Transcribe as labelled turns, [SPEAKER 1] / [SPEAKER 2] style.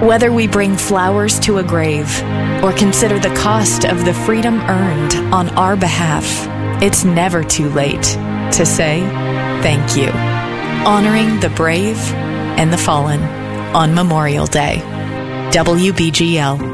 [SPEAKER 1] Whether we bring flowers to a grave or consider the cost of the freedom earned on our behalf, it's never too late to say thank you. Honoring the brave and the fallen on Memorial Day. WBGL.